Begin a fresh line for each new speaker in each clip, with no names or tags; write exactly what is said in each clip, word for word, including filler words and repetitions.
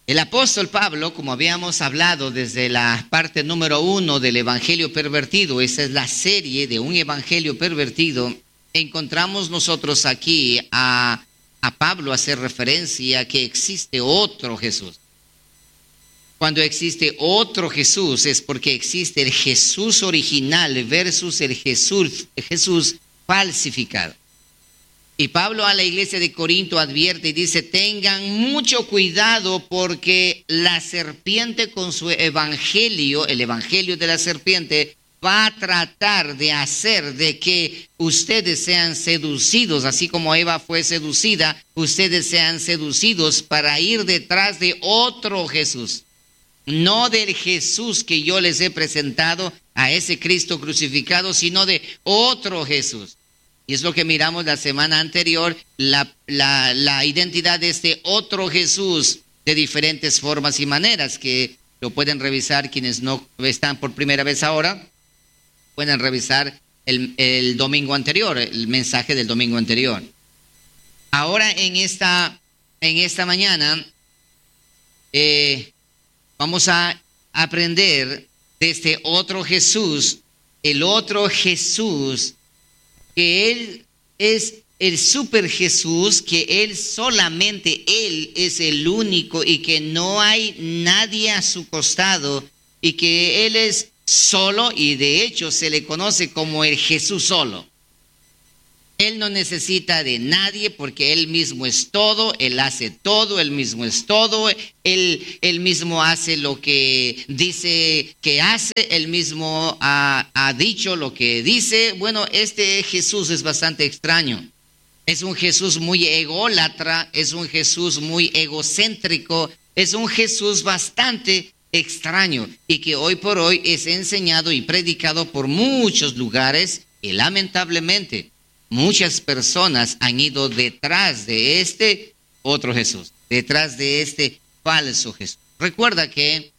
El apóstol Pablo, como habíamos hablado desde la parte número uno del Evangelio Pervertido, esa es la serie de un Evangelio Pervertido, encontramos nosotros aquí a, a Pablo hacer referencia a que existe otro Jesús. Cuando existe otro Jesús es porque existe el Jesús original versus el Jesús, el Jesús falsificado. Y Pablo a la iglesia de Corinto advierte y dice, tengan mucho cuidado porque la serpiente con su evangelio, el evangelio de la serpiente, va a tratar de hacer de que ustedes sean seducidos, así como Eva fue seducida, ustedes sean seducidos para ir detrás de otro Jesús. No del Jesús que yo les he presentado, a ese Cristo crucificado, sino de otro Jesús. Y es lo que miramos la semana anterior, la, la, la identidad de este otro Jesús de diferentes formas y maneras, que lo pueden revisar quienes no están por primera vez ahora, pueden revisar el, el domingo anterior, el mensaje del domingo anterior. Ahora en esta, en esta mañana eh, vamos a aprender de este otro Jesús, el otro Jesús, que Él es el super Jesús, que Él solamente, Él es el único y que no hay nadie a su costado y que Él es solo y de hecho se le conoce como el Jesús solo. Él no necesita de nadie porque Él mismo es todo, Él hace todo, Él mismo es todo, Él, él mismo hace lo que dice que hace, Él mismo ha, ha dicho lo que dice. Bueno, este Jesús es bastante extraño. Es un Jesús muy ególatra, es un Jesús muy egocéntrico, es un Jesús bastante extraño y que hoy por hoy es enseñado y predicado por muchos lugares y lamentablemente muchas personas han ido detrás de este otro Jesús, detrás de este falso Jesús. Recuerda que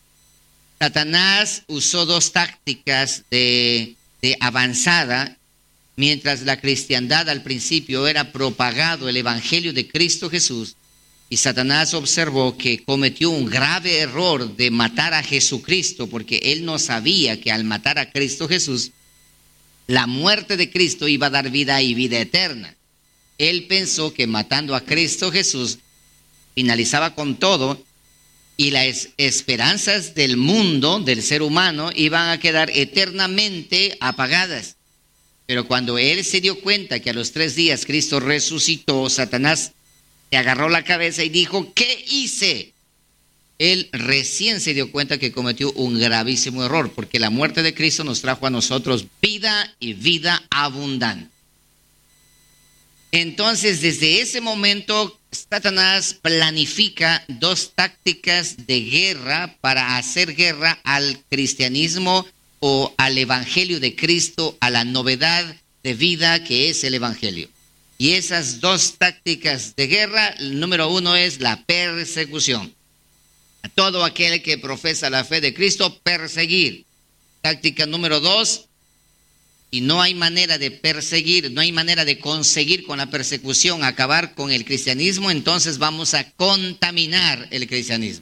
Satanás usó dos tácticas de, de avanzada, mientras la cristiandad al principio era propagado el evangelio de Cristo Jesús, y Satanás observó que cometió un grave error de matar a Jesucristo, porque él no sabía que al matar a Cristo Jesús, la muerte de Cristo iba a dar vida y vida eterna. Él pensó que matando a Cristo Jesús finalizaba con todo y las esperanzas del mundo, del ser humano, iban a quedar eternamente apagadas. Pero cuando él se dio cuenta que a los tres días Cristo resucitó, Satanás se agarró la cabeza y dijo, ¿qué hice? Él recién se dio cuenta que cometió un gravísimo error, porque la muerte de Cristo nos trajo a nosotros vida y vida abundante. Entonces, desde ese momento, Satanás planifica dos tácticas de guerra para hacer guerra al cristianismo o al evangelio de Cristo, a la novedad de vida que es el evangelio. Y esas dos tácticas de guerra, el número uno es la persecución. A todo aquel que profesa la fe de Cristo, perseguir. Táctica número dos, y no hay manera de perseguir, no hay manera de conseguir con la persecución acabar con el cristianismo, entonces vamos a contaminar el cristianismo.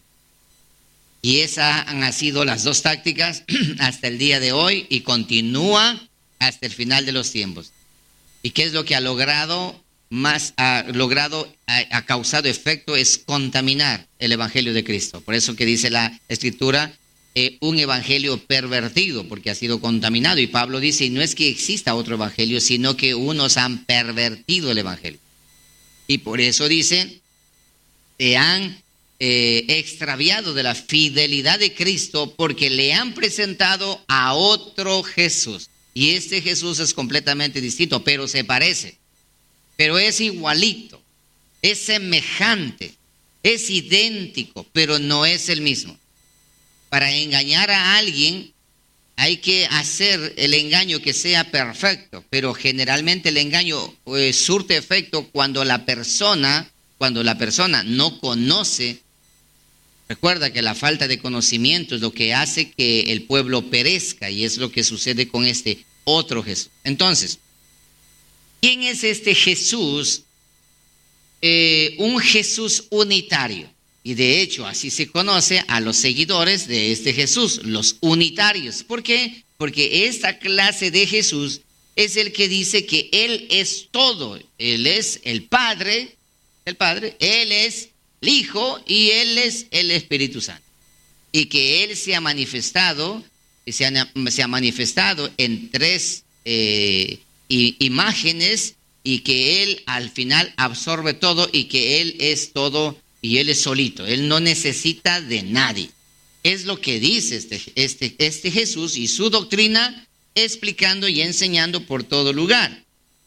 Y esas han sido las dos tácticas hasta el día de hoy y continúa hasta el final de los tiempos. ¿Y qué es lo que ha logrado? Más ha logrado, ha, ha causado efecto es contaminar el evangelio de Cristo. Por eso que dice la escritura, eh, un evangelio pervertido, porque ha sido contaminado. Y Pablo dice, y no es que exista otro evangelio, sino que unos han pervertido el evangelio. Y por eso dice, se han eh, extraviado de la fidelidad de Cristo porque le han presentado a otro Jesús. Y este Jesús es completamente distinto, pero se parece. Pero es igualito, es semejante, es idéntico, pero no es el mismo. Para engañar a alguien hay que hacer el engaño que sea perfecto, pero generalmente el engaño eh, surte efecto cuando la persona, cuando la persona no conoce. Recuerda que la falta de conocimiento es lo que hace que el pueblo perezca y es lo que sucede con este otro Jesús. Entonces, ¿quién es este Jesús? Eh, un Jesús unitario. Y de hecho, así se conoce a los seguidores de este Jesús, los unitarios. ¿Por qué? Porque esta clase de Jesús es el que dice que Él es todo. Él es el Padre, el Padre, Él es el Hijo y Él es el Espíritu Santo. Y que Él se ha manifestado, se ha, se ha manifestado en tres eh, imágenes, y que Él al final absorbe todo y que Él es todo. Y Él es solito, Él no necesita de nadie. Es lo que dice este, este, este Jesús y su doctrina, explicando y enseñando por todo lugar.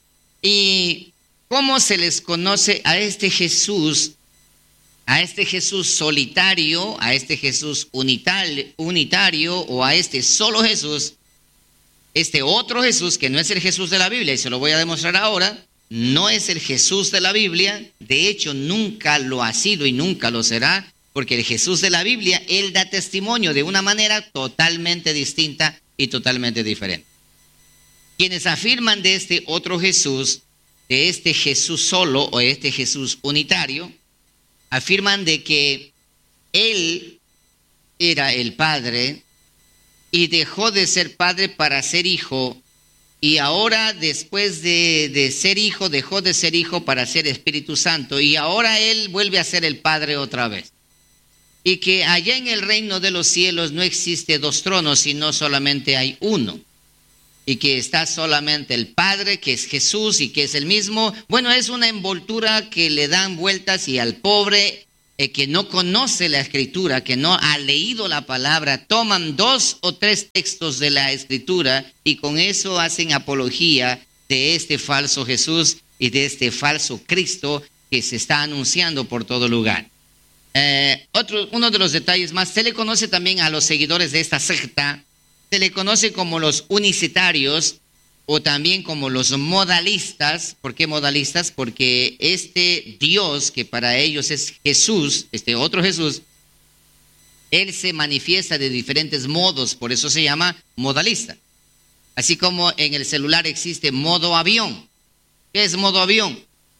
¿Y cómo se les conoce a este Jesús, a este Jesús solitario, a este Jesús unital, unitario o a este solo Jesús? Este otro Jesús, que no es el Jesús de la Biblia, y se lo voy a demostrar ahora, no es el Jesús de la Biblia. De hecho, nunca lo ha sido y nunca lo será, porque el Jesús de la Biblia, Él da testimonio de una manera totalmente distinta y totalmente diferente. Quienes afirman de este otro Jesús, de este Jesús solo o este Jesús unitario, afirman de que Él era el Padre y dejó de ser Padre para ser Hijo. Y ahora, después de, de ser hijo, dejó de ser hijo para ser Espíritu Santo. Y ahora Él vuelve a ser el Padre otra vez. Y que allá en el reino de los cielos no existe dos tronos, sino solamente hay uno. Y que está solamente el Padre, que es Jesús y que es el mismo. Bueno, es una envoltura que le dan vueltas, y al pobre eh, que no conoce la Escritura, que no ha leído la palabra, toman dos o tres textos de la Escritura y con eso hacen apología de este falso Jesús y de este falso Cristo que se está anunciando por todo lugar. Eh, otro, uno de los detalles más, se le conoce también a los seguidores de esta secta, se le conoce como los unicitarios o también como los modalistas. ¿Por qué modalistas? Porque este Dios, que para ellos es Jesús, este otro Jesús, Él se manifiesta de diferentes modos, por eso se llama modalista. Así como en el celular existe modo avión. ¿Qué es modo avión?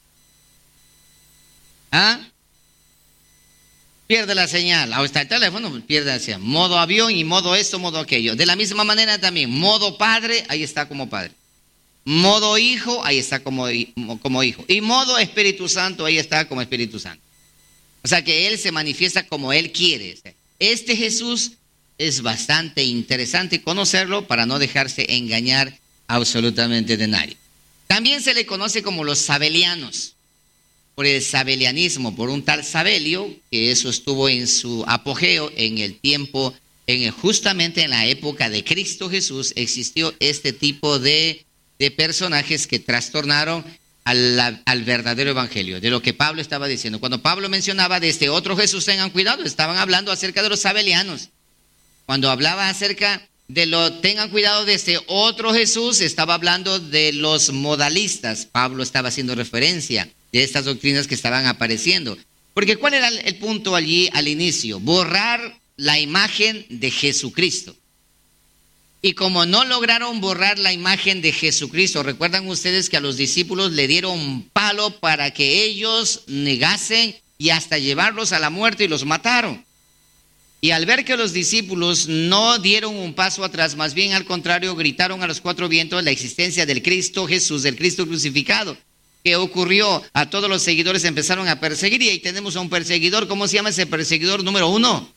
¿Ah? Pierde la señal. Ahí está el teléfono, pierde la señal. Modo avión y modo esto, modo aquello. De la misma manera también, modo padre, ahí está como padre. Modo hijo, ahí está como, como hijo. Y modo Espíritu Santo, ahí está como Espíritu Santo. O sea que Él se manifiesta como Él quiere. Este Jesús es bastante interesante conocerlo para no dejarse engañar absolutamente de nadie. También se le conoce como los sabelianos, por el sabelianismo, por un tal Sabelio, que eso estuvo en su apogeo en el tiempo, en el, justamente en la época de Cristo Jesús, existió este tipo de, de personajes que trastornaron al, al verdadero evangelio, de lo que Pablo estaba diciendo. Cuando Pablo mencionaba de este otro Jesús, tengan cuidado, estaban hablando acerca de los sabelianos. Cuando hablaba acerca de lo, tengan cuidado de este otro Jesús, estaba hablando de los modalistas. Pablo estaba haciendo referencia de estas doctrinas que estaban apareciendo. Porque ¿cuál era el punto allí al inicio? Borrar la imagen de Jesucristo. Y como no lograron borrar la imagen de Jesucristo, recuerdan ustedes que a los discípulos le dieron un palo para que ellos negasen y hasta llevarlos a la muerte, y los mataron. Y al ver que los discípulos no dieron un paso atrás, más bien al contrario, gritaron a los cuatro vientos la existencia del Cristo Jesús, del Cristo crucificado. ¿Qué ocurrió? A todos los seguidores empezaron a perseguir, y ahí tenemos a un perseguidor. ¿Cómo se llama ese perseguidor número uno?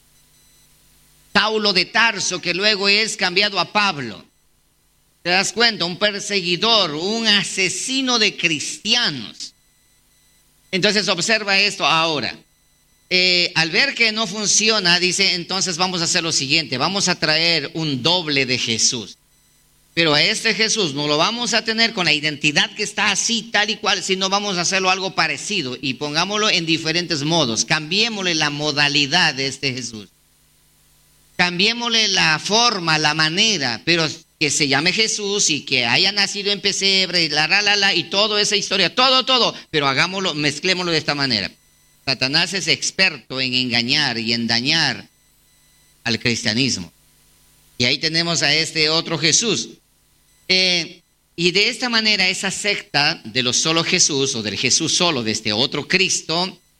Saulo de Tarso, que luego es cambiado a Pablo. ¿Te das cuenta? Un perseguidor, un asesino de cristianos. Entonces observa esto ahora. Eh, al ver que no funciona, dice, entonces vamos a hacer lo siguiente, vamos a traer un doble de Jesús. Pero a este Jesús no lo vamos a tener con la identidad que está así, tal y cual, sino vamos a hacerlo algo parecido y pongámoslo en diferentes modos. Cambiémosle la modalidad de este Jesús. Cambiémosle la forma, la manera, pero que se llame Jesús y que haya nacido en pesebre, la, la, la, la, y toda esa historia, todo, todo, pero hagámoslo, mezclémoslo de esta manera. Satanás es experto en engañar y en dañar al cristianismo. Y ahí tenemos a este otro Jesús. Eh, y de esta manera esa secta de los solo Jesús o del Jesús solo, de este otro Cristo,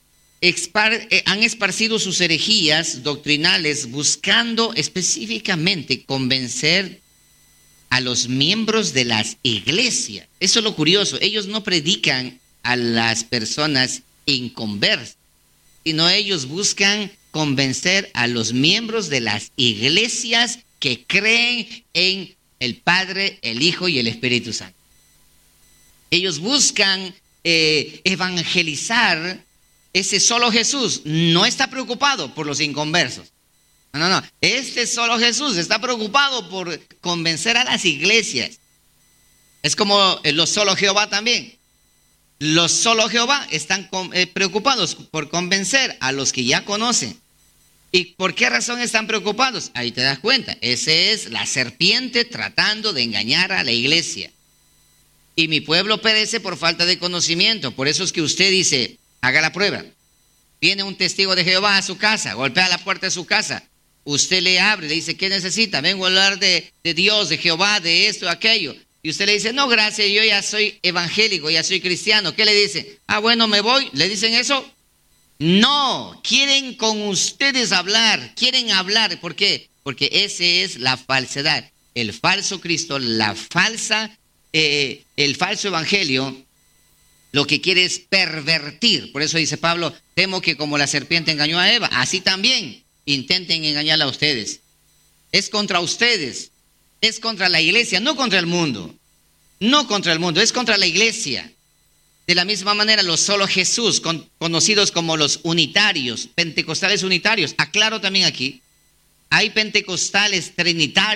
expar- eh, han esparcido sus herejías doctrinales buscando específicamente convencer a los miembros de las iglesias. Eso es lo curioso. Ellos no predican a las personas inconversas, sino ellos buscan convencer a los miembros de las iglesias que creen en el Padre, el Hijo y el Espíritu Santo. Ellos buscan eh, evangelizar ese solo Jesús. No está preocupado por los inconversos. No, no, no. Este solo Jesús está preocupado por convencer a las iglesias. Es como los solo Jehová también. Los solo Jehová están eh, preocupados por convencer a los que ya conocen. ¿Y por qué razón están preocupados? Ahí te das cuenta. Esa es la serpiente tratando de engañar a la iglesia. Y mi pueblo perece por falta de conocimiento. Por eso es que usted dice, haga la prueba. Viene un testigo de Jehová a su casa, golpea la puerta de su casa. Usted le abre, le dice, ¿qué necesita? Vengo a hablar de, de Dios, de Jehová, de esto, aquello. Y usted le dice, no, gracias, yo ya soy evangélico, ya soy cristiano. ¿Qué le dice? Ah, bueno, me voy. ¿Le dicen eso? No, quieren con ustedes hablar, quieren hablar. ¿Por qué? Porque esa es la falsedad. El falso Cristo, la falsa, eh, el falso evangelio, lo que quiere es pervertir. Por eso dice Pablo, temo que como la serpiente engañó a Eva, así también intenten engañarla a ustedes. Es contra ustedes, es contra la iglesia, no contra el mundo. No contra el mundo, es contra la iglesia. De la misma manera, los solo Jesús, con, conocidos como los unitarios, pentecostales unitarios. Aclaro también aquí, hay pentecostales trinitarios.